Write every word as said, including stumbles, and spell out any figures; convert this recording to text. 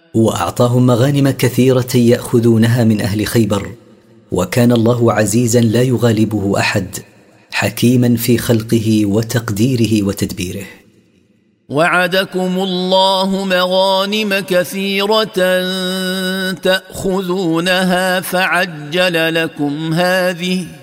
وأعطاهم مغانم كثيرة يأخذونها من أهل خيبر، وكان الله عزيزا لا يغالبه أحد، حكيما في خلقه وتقديره وتدبيره. وعدكم الله مغانم كثيرة تأخذونها فعجل لكم هذه